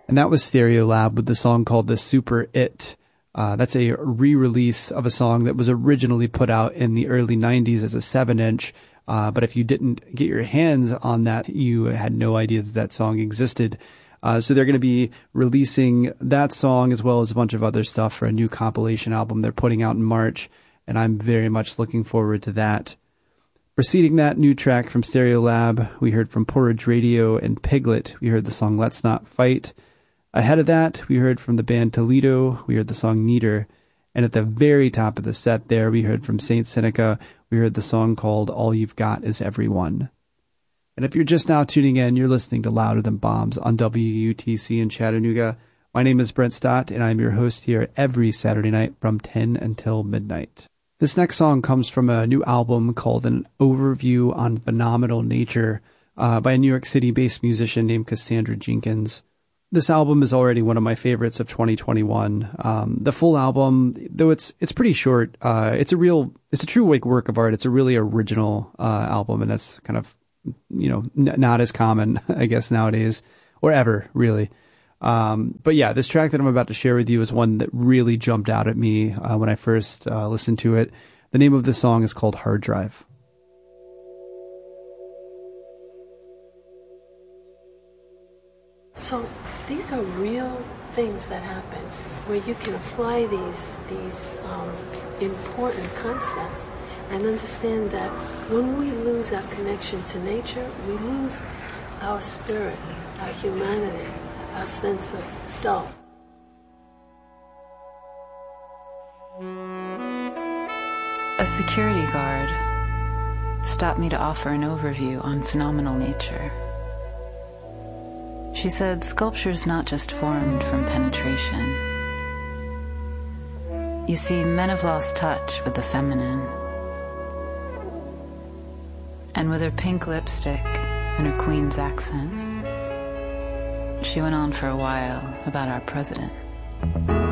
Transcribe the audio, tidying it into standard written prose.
And that was Stereolab with the song called The Super It. That's a re-release of a song that was originally put out in the early 90s as a 7-inch. But if you didn't get your hands on that, you had no idea that that song existed. So they're going to be releasing that song as well as a bunch of other stuff for a new compilation album they're putting out in March. And I'm very much looking forward to that. Preceding that, new track from Stereolab, we heard from Porridge Radio and Piglet. We heard the song Let's Not Fight. Ahead of that, we heard from the band Toledo. We heard the song Neater. And at the very top of the set there, we heard from Saint Seneca. We heard the song called All You've Got Is Everyone. And if you're just now tuning in, you're listening to Louder Than Bombs on WUTC in Chattanooga. My name is Brent Stott, and I'm your host here every Saturday night from 10 until midnight. This next song comes from a new album called An Overview on Phenomenal Nature by a New York City-based musician named Cassandra Jenkins. This album is already one of my favorites of 2021. The full album, though it's pretty short, it's a true work of art. It's a really original album, and that's kind of, not as common, I guess, nowadays, or ever, really. But yeah, this track that I'm about to share with you is one that really jumped out at me when I first listened to it. The name of the song is called Hard Drive. So these are real things that happen where you can apply these important concepts and understand that when we lose our connection to nature, we lose our spirit, our humanity, our sense of self. A security guard stopped me to offer an overview on phenomenal nature. She said sculpture's not just formed from penetration. You see, men have lost touch with the feminine. And with her pink lipstick and her queen's accent, she went on for a while about our president.